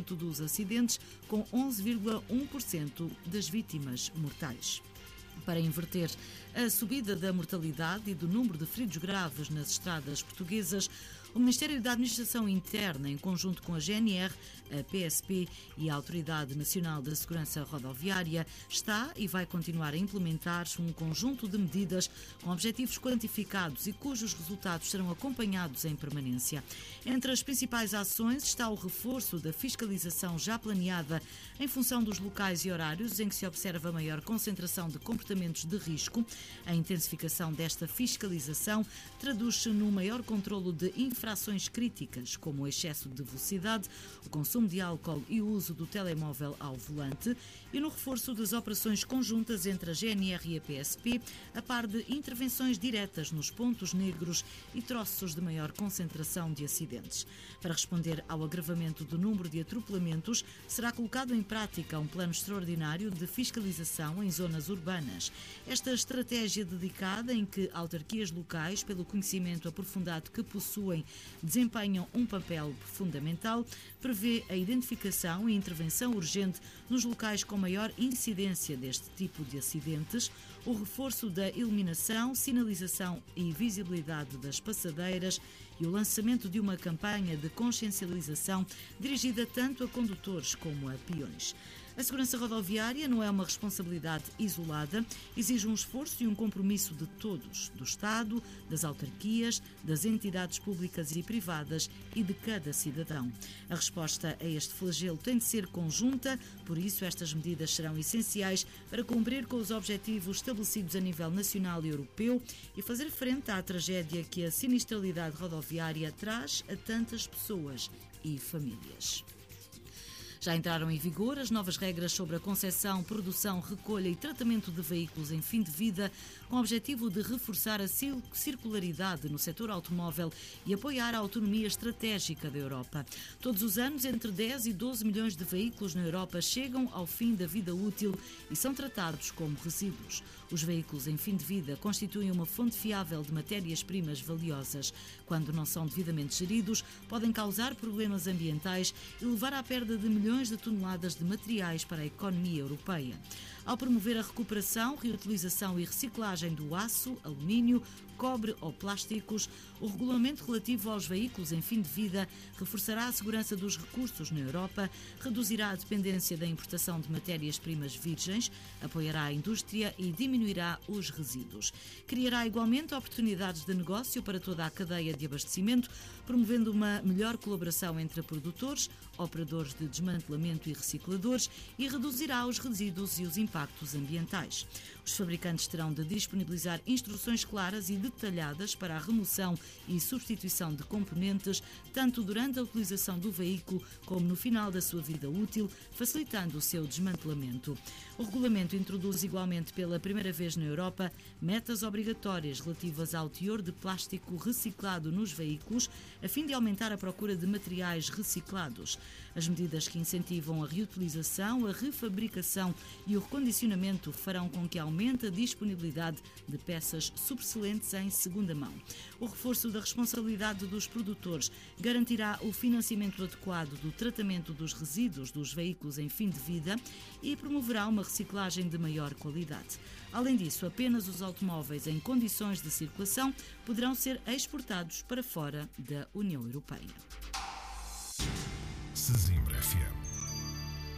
aumento dos acidentes, com 11,1% das vítimas mortais. Para inverter a subida da mortalidade e do número de feridos graves nas estradas portuguesas, o Ministério da Administração Interna, em conjunto com a GNR, a PSP e a Autoridade Nacional da Segurança Rodoviária, está e vai continuar a implementar um conjunto de medidas com objetivos quantificados e cujos resultados serão acompanhados em permanência. Entre as principais ações está o reforço da fiscalização já planeada em função dos locais e horários em que se observa maior concentração de comportamentos de risco. A intensificação desta fiscalização traduz-se no maior controlo de infrações críticas, como o excesso de velocidade, o consumo de álcool e o uso do telemóvel ao volante, e no reforço das operações conjuntas entre a GNR e a PSP, a par de intervenções diretas nos pontos negros e troços de maior concentração de acidentes. Para responder ao agravamento do número de atropelamentos, será colocado em prática um plano extraordinário de fiscalização em zonas urbanas. Esta estratégia dedicada, em que autarquias locais, pelo conhecimento aprofundado que possuem, desempenham um papel fundamental, prevê a identificação e intervenção urgente nos locais com maior incidência deste tipo de acidentes, o reforço da iluminação, sinalização e visibilidade das passadeiras e o lançamento de uma campanha de consciencialização dirigida tanto a condutores como a peões. A segurança rodoviária não é uma responsabilidade isolada, exige um esforço e um compromisso de todos, do Estado, das autarquias, das entidades públicas e privadas e de cada cidadão. A resposta a este flagelo tem de ser conjunta, por isso estas medidas serão essenciais para cumprir com os objetivos estabelecidos a nível nacional e europeu e fazer frente à tragédia que a sinistralidade rodoviária traz a tantas pessoas e famílias. Já entraram em vigor as novas regras sobre a concessão, produção, recolha e tratamento de veículos em fim de vida, com o objetivo de reforçar a circularidade no setor automóvel e apoiar a autonomia estratégica da Europa. Todos os anos, entre 10 e 12 milhões de veículos na Europa chegam ao fim da vida útil e são tratados como resíduos. Os veículos em fim de vida constituem uma fonte fiável de matérias-primas valiosas. Quando não são devidamente geridos, podem causar problemas ambientais e levar à perda de milhões de toneladas de materiais para a economia europeia. Ao promover a recuperação, reutilização e reciclagem do aço, alumínio, cobre ou plásticos, o regulamento relativo aos veículos em fim de vida reforçará a segurança dos recursos na Europa, reduzirá a dependência da importação de matérias-primas virgens, apoiará a indústria e diminuirá os resíduos. Criará igualmente oportunidades de negócio para toda a cadeia de abastecimento, promovendo uma melhor colaboração entre produtores, operadores de desmantelamento e recicladores e reduzirá os resíduos e os impactos ambientais. Os fabricantes terão de disponibilizar instruções claras e detalhadas para a remoção e substituição de componentes, tanto durante a utilização do veículo como no final da sua vida útil, facilitando o seu desmantelamento. O regulamento introduz igualmente pela primeira vez na Europa metas obrigatórias relativas ao teor de plástico reciclado nos veículos, a fim de aumentar a procura de materiais reciclados. As medidas que incentivam a reutilização, a refabricação e o recondicionamento farão com que aumente a disponibilidade de peças subselentes em segunda mão. O reforço da responsabilidade dos produtores garantirá o financiamento adequado do tratamento dos resíduos dos veículos em fim de vida e promoverá uma reciclagem de maior qualidade. Além disso, apenas os automóveis em condições de circulação poderão ser exportados para fora da União Europeia. Sesimbra FM.